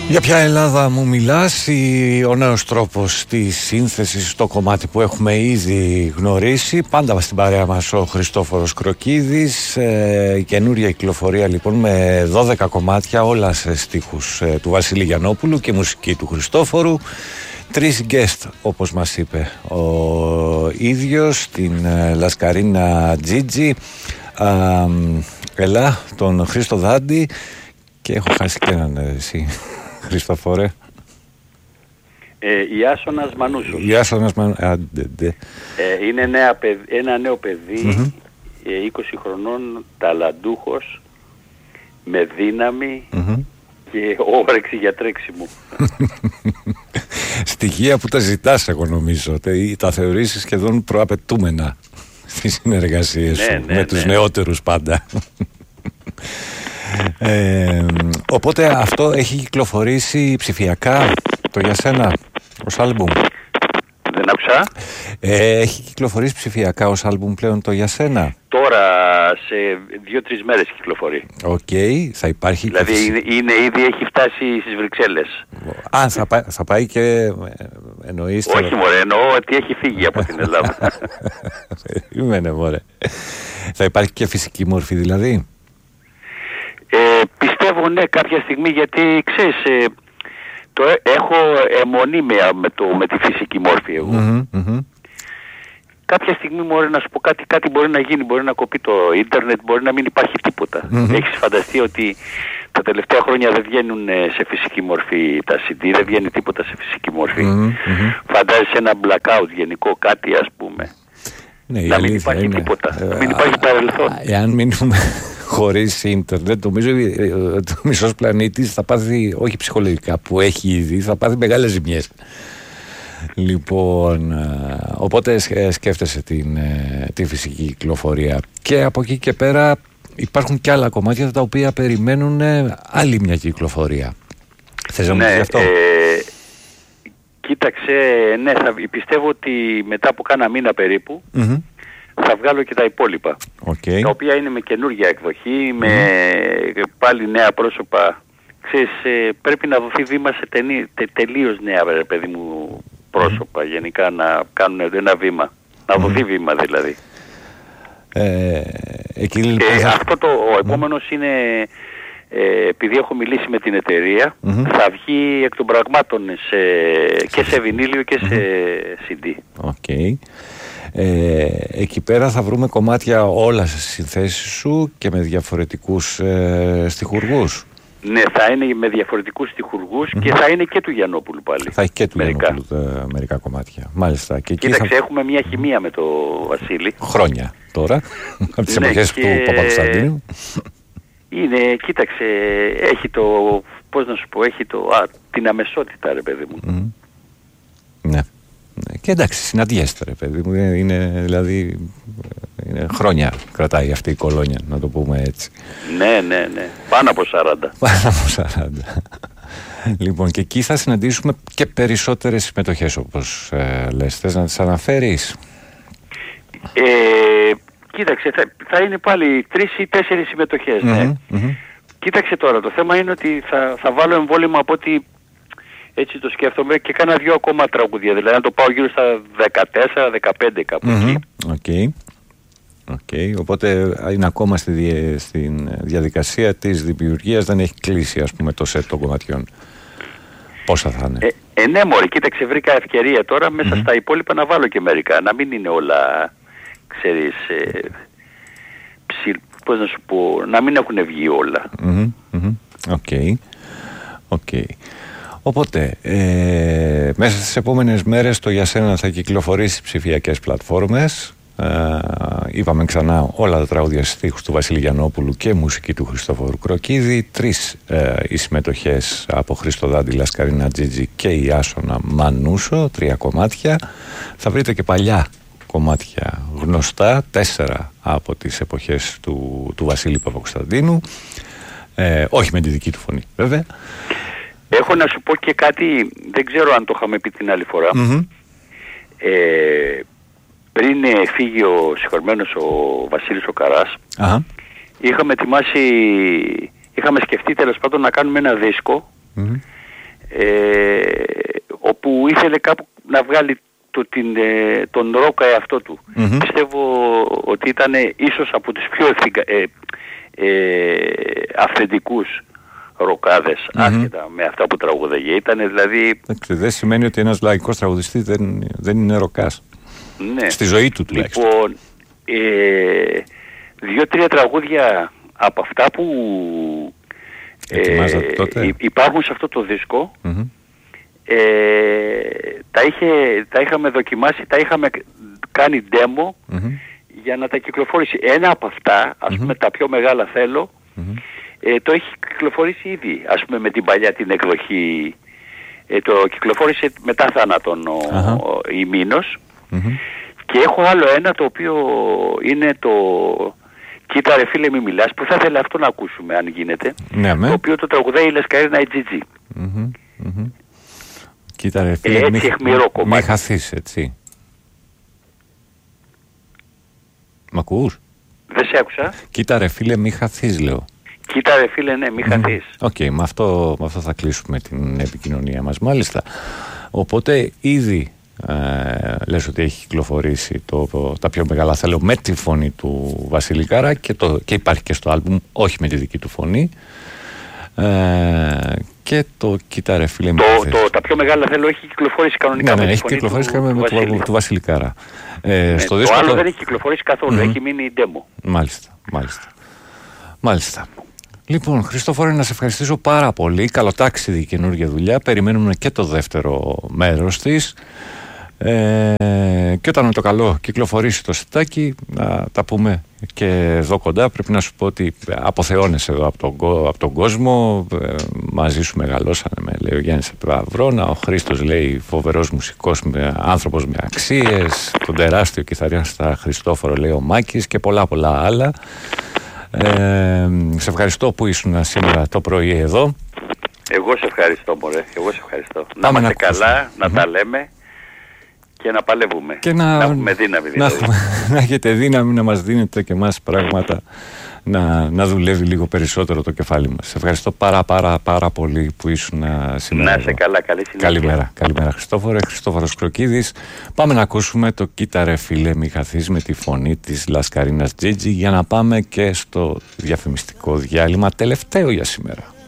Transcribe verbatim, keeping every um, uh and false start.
Για ποια Ελλάδα μου μιλάς? Η, ο νέος τρόπος της σύνθεσης στο κομμάτι που έχουμε ήδη γνωρίσει. Πάντα στην παρέα μας ο Χριστόφορος Κροκίδης. ε, Καινούρια κυκλοφορία λοιπόν με δώδεκα κομμάτια, όλα σε στίχους ε, του Βασίλη Γιαννόπουλου και μουσική του Χριστόφορου. Τρεις guest, όπως μας είπε ο ίδιος, την ε, Λασκαρίνα Τζίτζι, ε, Ελά, τον Χρήστο Δάντη, και έχω χάσει και έναν εσύ, Χριστόφορε. Ε, Ιάσονας Μανούσος. Ιάσονας Μανούσος. Ε, είναι νέα παιδ, ένα νέο παιδί, mm-hmm. ε, είκοσι χρονών, ταλαντούχος, με δύναμη mm-hmm. και όρεξη για τρέξιμο. Στοιχεία που τα ζητάς, εγώ νομίζω. Τα θεωρήσεις σχεδόν προαπαιτούμενα στις συνεργασίες ναι, σου ναι, με ναι. τους νεότερους πάντα. Ε, οπότε αυτό έχει κυκλοφορήσει ψηφιακά, το για σένα ως άλμπουμ? Δεν άκουσα. ε, Έχει κυκλοφορήσει ψηφιακά ως άλμπουμ πλέον το για σένα? Τώρα σε δύο-τρεις μέρες κυκλοφορεί. Οκ, okay, θα υπάρχει. Δηλαδή και... είναι, είναι ήδη έχει φτάσει στις Βρυξέλλες. Α, θα, πά, θα πάει και εννοείς? Όχι μωρέ, εννοώ ότι έχει φύγει από την Ελλάδα. Περίμενε μωρέ. Θα υπάρχει και φυσική μορφή δηλαδή? Ε, πιστεύω ναι, κάποια στιγμή, γιατί ξέρεις, ε, το ε, έχω αιμονή με, με, το, με τη φυσική μόρφη εγώ. Mm-hmm, mm-hmm. Κάποια στιγμή μπορεί να σου πω κάτι, κάτι μπορεί να γίνει, μπορεί να κοπεί το ίντερνετ, μπορεί να μην υπάρχει τίποτα. Mm-hmm. Έχεις φανταστεί ότι τα τελευταία χρόνια δεν βγαίνουν σε φυσική μορφή τα σι ντι, δεν βγαίνει τίποτα σε φυσική μορφή. Mm-hmm. Φαντάζεσαι ένα blackout γενικό, κάτι ας πούμε. Ναι, να μην υπάρχει είναι... τίποτα, ε, να μην υπάρχει παρελθόν. Εάν μείνουμε χωρίς ίντερνετ, νομίζω ότι ο μισός πλανήτης θα πάθει, όχι ψυχολογικά που έχει ήδη, θα πάθει μεγάλες ζημιές. Λοιπόν, οπότε σκέφτεσαι την, τη φυσική κυκλοφορία. Και από εκεί και πέρα υπάρχουν και άλλα κομμάτια τα οποία περιμένουν άλλη μια κυκλοφορία. Θες να μου πεις γι' αυτό? Ε, κοίταξε, ναι, θα, πιστεύω ότι μετά από κάνα μήνα περίπου mm-hmm. θα βγάλω και τα υπόλοιπα. Okay. Τα οποία είναι με καινούργια εκδοχή, mm-hmm. με πάλι νέα πρόσωπα. Ξέρεις, ε, πρέπει να δοθεί βήμα σε ταινί, τε, τελείως νέα, ρε παιδί μου, πρόσωπα. Mm-hmm. Γενικά να κάνουν ένα βήμα. Να mm-hmm. δοθεί βήμα δηλαδή. Ε, εκεί, λοιπόν, ε, θα... Αυτό το, ο επόμενος mm-hmm. είναι... Ε, επειδή έχω μιλήσει με την εταιρεία, mm-hmm. θα βγει εκ των πραγμάτων σε, και σε βινίλιο και mm-hmm. σε σι ντι. Okay. Ε, εκεί πέρα θα βρούμε κομμάτια όλα στις συνθέσεις σου και με διαφορετικούς ε, στιχουργούς. Ναι, θα είναι με διαφορετικούς στιχουργούς mm-hmm. και θα είναι και του Γιαννόπουλου πάλι. Θα έχει και του μερικά. Γιαννόπουλου τα, μερικά κομμάτια. Μάλιστα. Και κοίταξε, θα... έχουμε μια χημεία με το Βασίλη. Χρόνια τώρα, από τις ναι, εποχές και... του Παπακοσταντίνου. Είναι, κοίταξε, έχει το, πώς να σου πω, έχει το, α, την αμεσότητα ρε παιδί μου. Mm. Ναι. Και εντάξει, συναντιέστε ρε παιδί μου, είναι δηλαδή, είναι χρόνια κρατάει αυτή η κολόνια, να το πούμε έτσι. Ναι, ναι, ναι, πάνω από σαράντα. Πάνω από σαράντα. Λοιπόν, και εκεί θα συναντήσουμε και περισσότερες συμμετοχές, όπως ε, λες. Θες να τις αναφέρεις? Ε, κοίταξε, θα, θα είναι πάλι τρεις ή τέσσερις συμμετοχές, mm-hmm, ναι. Mm-hmm. Κοίταξε τώρα, το θέμα είναι ότι θα, θα βάλω εμβόλυμα από ότι έτσι το σκέφτομαι και κάνα δυο ακόμα τραγούδια, δηλαδή να το πάω γύρω στα δεκατέσσερα δεκαπέντε κάπου mm-hmm. εκεί. Okay. Okay. Οπότε είναι ακόμα στη, δι... στη διαδικασία της δημιουργίας, δεν έχει κλείσει ας πούμε το σετ των κομματιών. Πόσα θα είναι? Ε, ε, ναι μωρέ, κοίταξε, βρήκα ευκαιρία τώρα μέσα mm-hmm. στα υπόλοιπα να βάλω και μερικά, να μην είναι όλα, ξέρεις, ε, ψη, πώς να σου πω, να μην έχουν βγει όλα. Οκ, mm-hmm. mm-hmm. okay. okay. Οπότε, ε, μέσα στις επόμενες μέρες το για σένα θα κυκλοφορήσει ψηφιακές πλατφόρμες. Ε, είπαμε ξανά όλα τα τραγούδια στίχους του Βασίλη Γιαννόπουλου και μουσική του Χριστόφορου Κροκίδη. Τρεις ε, οι συμμετοχές από Χρήστο Δάντη, Λασκαρίνα Τζίτζι και Ιάσονα Μανούσο, τρία κομμάτια. Θα βρείτε και παλιά κομμάτια γνωστά, τέσσερα από τις εποχές του, του Βασίλη Παπακοσταντίνου. Ε, όχι με τη δική του φωνή βέβαια. Έχω να σου πω και κάτι, δεν ξέρω αν το είχαμε πει την άλλη φορά. Mm-hmm. Ε, πριν φύγει ο συγχωρημένος ο Βασίλης ο Καράς, uh-huh. είχαμε ετοιμάσει, είχαμε σκεφτεί τέλος πάντων να κάνουμε ένα δίσκο mm-hmm. ε, όπου ήθελε κάπου να βγάλει το, την, ε, τον ρόκα εαυτό του. Mm-hmm. Πιστεύω ότι ήταν ίσως από τους πιο ευθυγκα, ε, ε, αυθεντικούς ροκάδες, mm-hmm. άσχετα με αυτά που τραγουδαγε. Ήταν δηλαδή... Δεν σημαίνει ότι ένας λαϊκός τραγουδιστής δεν, δεν είναι ροκάς. Ναι. Στη ζωή του τουλάχιστον. Λοιπόν, ε, δύο-τρία τραγούδια από αυτά που ε, τότε. υπάρχουν σε αυτό το δίσκο, mm-hmm. ε, τα, είχε, τα είχαμε δοκιμάσει, τα είχαμε κάνει demo mm-hmm. για να τα κυκλοφορήσει. Ένα από αυτά, ας mm-hmm. πούμε τα πιο μεγάλα θέλω, mm-hmm. ε, το έχει κυκλοφορήσει ήδη, ας πούμε με την παλιά την εκδοχή, ε, το κυκλοφόρησε μετά θάνατον ο, uh-huh. ο, η Μήνος. Mm-hmm. Και έχω άλλο ένα το οποίο είναι το «Κοίτα ρε φίλε μη μιλάς», που θα ήθελα αυτό να ακούσουμε αν γίνεται, ναι, το οποίο το τραγουδάει η Λασκαρίνα η τζι τζι. Mm-hmm. Mm-hmm. Κοίτα ρε φίλε, ε, έτσι μη, μη χαθείς, έτσι. Μ' ακούς? Δεν σε άκουσα. Κοίτα ρε φίλε μη χαθείς, λέω. Κοίτα ρε φίλε, ναι, μη χαθείς. Οκ, okay, με, αυτό, με αυτό θα κλείσουμε την επικοινωνία μας, μάλιστα. Οπότε ήδη ε, λες ότι έχει κυκλοφορήσει το, το, τα πιο μεγάλα θέλω με τη φωνή του Βασίλη Καρά και, το, και υπάρχει και στο άλμπουμ, όχι με τη δική του φωνή. Ε, και το «Κοίτα ρε φίλε το, το, τα πιο μεγάλα θέλω έχει κυκλοφορήσει κανονικά, ναι, ναι, με έχει τη φωνή κυκλοφορήσει του, με, του, με, Βασίλη. του, του Βασίλη Καρά. Ε, ναι, στο το δίσκο άλλο το... δεν έχει κυκλοφορήσει καθόλου, mm-hmm. έχει μείνει demo. Μάλιστα, μάλιστα. Μάλιστα. Λοιπόν, Χριστόφορε, να σε ευχαριστήσω πάρα πολύ. Καλοτάξιδη καινούργια δουλειά. Περιμένουμε και το δεύτερο μέρος της. Ε, και όταν με το καλό κυκλοφορήσει το σετάκι, να τα πούμε και εδώ κοντά. Πρέπει να σου πω ότι αποθεώνεσαι εδώ από τον, από τον κόσμο. Ε, μαζί σου μεγαλώσανε, με λέει ο Γιάννης Παυρώνα. Ο Χρήστος λέει φοβερός μουσικός, με, άνθρωπος με αξίες. Τον τεράστιο κιθαρίστα Χριστόφορο λέει ο Μάκης και πολλά πολλά άλλα. Ε, σε ευχαριστώ που ήσουν σήμερα το πρωί εδώ. Εγώ σε ευχαριστώ, μωρέ. Εγώ σε ευχαριστώ. Πάμε να είμαστε να καλά, να mm-hmm. τα λέμε και να παλεύουμε. Και να, να έχουμε δύναμη δηλαδή. Να, να έχετε δύναμη να μας δίνετε και εμάς πράγματα να, να δουλεύει λίγο περισσότερο το κεφάλι μας. Σε ευχαριστώ πάρα πάρα πάρα πολύ που ήσουν σήμερα. Να είσαι καλά, καλή συνέχεια. Καλημέρα, καλημέρα Χριστόφορε, Χριστόφορος Κροκίδης. Πάμε να ακούσουμε το «Κοίτα ρε φίλε μη χαθείς» με τη φωνή της Λασκαρίνας Τζίτζι για να πάμε και στο διαφημιστικό διάλειμμα τελευταίο για σήμερα.